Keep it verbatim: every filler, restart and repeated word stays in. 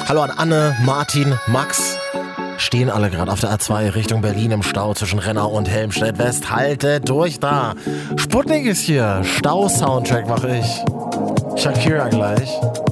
Hallo an Anne, Martin, Max. Stehen alle gerade auf der A zwei Richtung Berlin im Stau zwischen Rennau und Helmstedt West. Haltet durch da. Sputnik ist hier. Stau-Soundtrack mache ich. Shakira gleich.